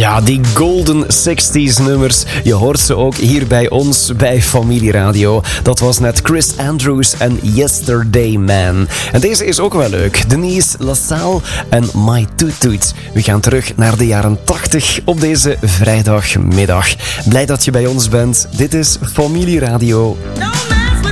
Ja, die golden 60s nummers. Je hoort ze ook hier bij ons bij Familie Radio. Dat was net Chris Andrews en Yesterday Man. En deze is ook wel leuk. Denise LaSalle en My Toot Toot. We gaan terug naar de jaren 80 op deze vrijdagmiddag. Blij dat je bij ons bent. Dit is Familie Radio. No.